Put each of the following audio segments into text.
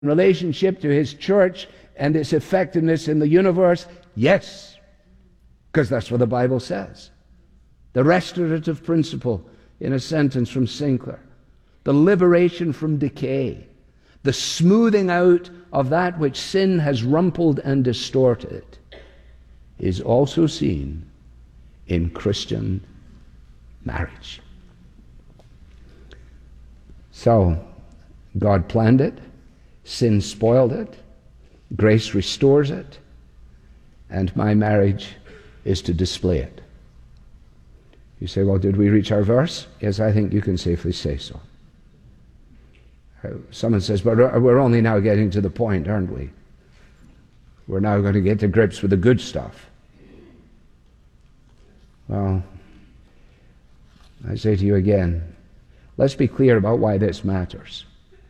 relationship to his church and its effectiveness in the universe? Yes, because that's what the Bible says. The restorative principle in a sentence from Sinclair, the liberation from decay, the smoothing out of that which sin has rumpled and distorted, is also seen in Christian marriage. So, God planned it, sin spoiled it, grace restores it, and my marriage is to display it. You say, well, did we reach our verse? Yes, I think you can safely say so. Someone says, but we're only now getting to the point, aren't we? We're now going to get to grips with the good stuff. Well, I say to you again, let's be clear about why this matters.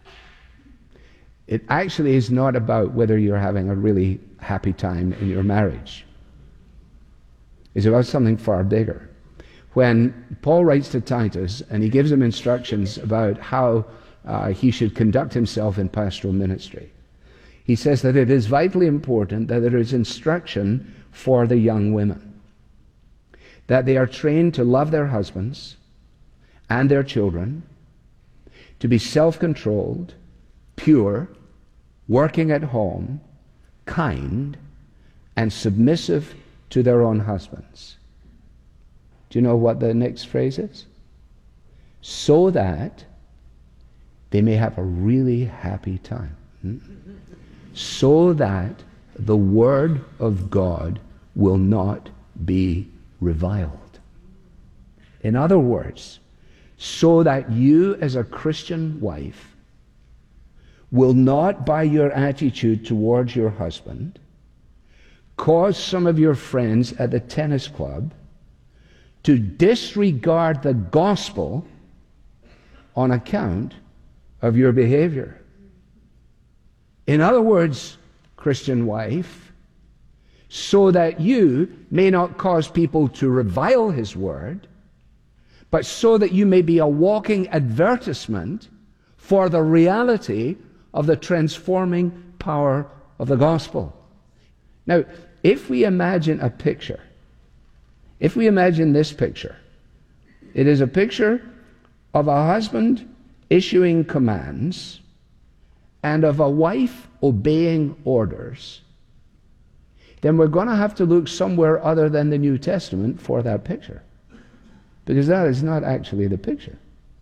It actually is not about whether you're having a really happy time in your marriage. It's about something far bigger. When Paul writes to Titus and he gives him instructions about how he should conduct himself in pastoral ministry, he says that it is vitally important that there is instruction for the young women, that they are trained to love their husbands and their children, to be self-controlled, pure, working at home, kind, and submissive to their own husbands. Do you know what the next phrase is? So that they may have a really happy time. So that the word of God will not be reviled. In other words, so that you as a Christian wife will not, by your attitude towards your husband, cause some of your friends at the tennis club to disregard the gospel on account of your behavior. In other words, Christian wife, so that you may not cause people to revile his word, but so that you may be a walking advertisement for the reality of the transforming power of the gospel. Now, if we imagine a picture, if we imagine this picture, it is a picture of a husband issuing commands and of a wife obeying orders, then we're going to have to look somewhere other than the New Testament for that picture, because that is not actually the picture.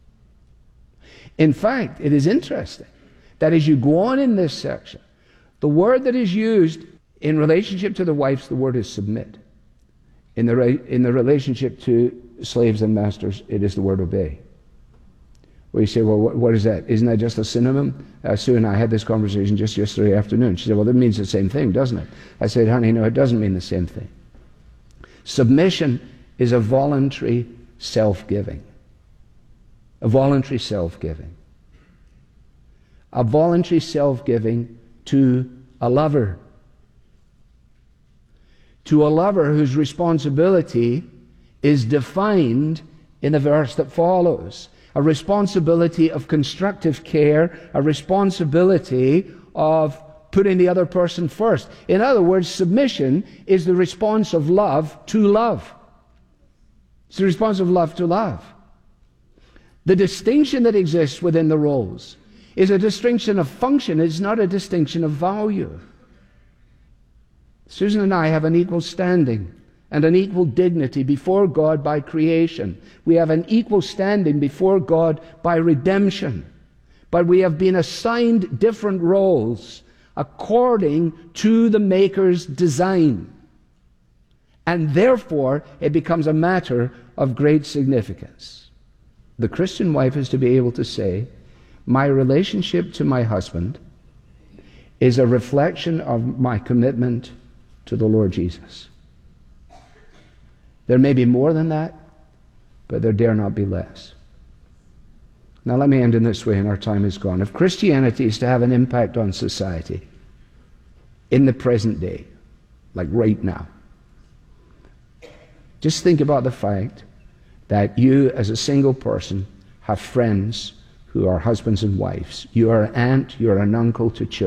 In fact, it is interesting that as you go on in this section, the word that is used in relationship to the wives, the word is submit. In the relationship to slaves and masters, it is the word obey. Well, you say, well, what is that? Isn't that just a synonym? Sue and I had this conversation just yesterday afternoon. She said, well, that means the same thing, doesn't it? I said, honey, no, it doesn't mean the same thing. Submission is a voluntary self-giving. A voluntary self-giving. A voluntary self-giving to a lover. To a lover whose responsibility is defined in the verse that follows. A responsibility of constructive care, a responsibility of putting the other person first. In other words, submission is the response of love to love. It's the response of love to love. The distinction that exists within the roles is a distinction of function. It's not a distinction of value. Susan and I have an equal standing and an equal dignity before God by creation. We have an equal standing before God by redemption. But we have been assigned different roles according to the Maker's design. And therefore, it becomes a matter of great significance. The Christian wife is to be able to say, my relationship to my husband is a reflection of my commitment to the Lord Jesus. There may be more than that, but there dare not be less. Now let me end in this way, and our time is gone. If Christianity is to have an impact on society in the present day, like right now, just think about the fact that you as a single person have friends who are husbands and wives. You are an aunt, you are an uncle to children.